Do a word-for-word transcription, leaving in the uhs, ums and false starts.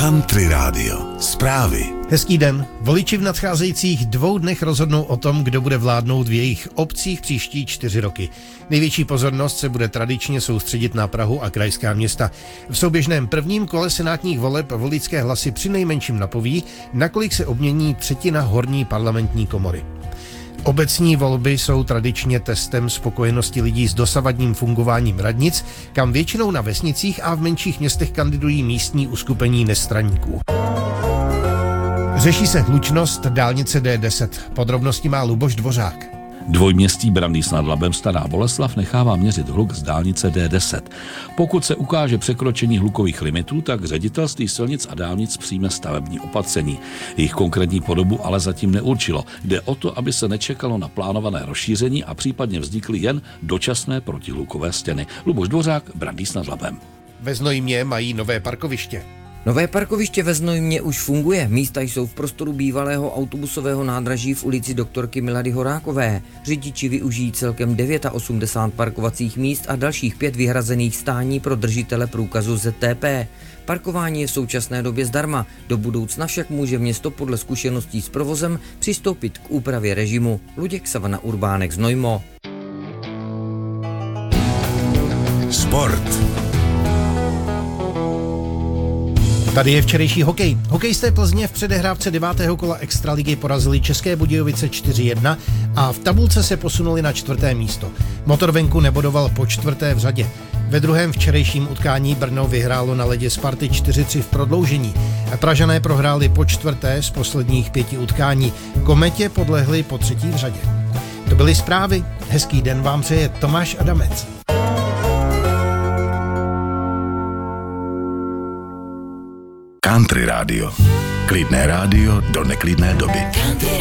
Country Radio. Zprávy. Hezký den. Voliči v nadcházejících dvou dnech rozhodnou o tom, kdo bude vládnout v jejich obcích příští čtyři roky. Největší pozornost se bude tradičně soustředit na Prahu a krajská města. V souběžném prvním kole senátních voleb voličské hlasy přinejmenším napoví, nakolik se obmění třetina horní parlamentní komory. Obecní volby jsou tradičně testem spokojenosti lidí s dosavadním fungováním radnic, kam většinou na vesnicích a v menších městech kandidují místní uskupení nestraníků. Řeší se hlučnost dálnice D deset. Podrobnosti má Luboš Dvořák. Dvojměstí Brandýs nad Labem Stará Boleslav nechává měřit hluk z dálnice D deset. Pokud se ukáže překročení hlukových limitů, tak ředitelství silnic a dálnic přijme stavební opatření. Jejich konkrétní podobu ale zatím neurčilo. Jde o to, aby se nečekalo na plánované rozšíření a případně vznikly jen dočasné protihlukové stěny. Luboš Dvořák, Brandýs nad Labem. Ve Znojmě mají nové parkoviště. Nové parkoviště ve Znojmě už funguje. Místa jsou v prostoru bývalého autobusového nádraží v ulici doktorky Milady Horákové. Řidiči využijí celkem osmdesát devět parkovacích míst a dalších pět vyhrazených stání pro držitele průkazu Z T P. Parkování je v současné době zdarma. Do budoucna však může město podle zkušeností s provozem přistoupit k úpravě režimu. Luděk Savana, Urbánek, Znojmo. Sport. Tady je včerejší hokej. Hokejisté Plzně v předehrávce devátého kola Extraligy porazili České Budějovice čtyři jedna a v tabulce se posunuli na čtvrté místo. Motorvenku nebodoval po čtvrté v řadě. Ve druhém včerejším utkání Brno vyhrálo na ledě Sparty čtyři tři v prodloužení. Pražané prohráli po čtvrté z posledních pěti utkání. Kometě podlehli po třetí v řadě. To byly zprávy. Hezký den vám přeje Tomáš Adamec. Country Radio. Klidné rádio do neklidné doby. Country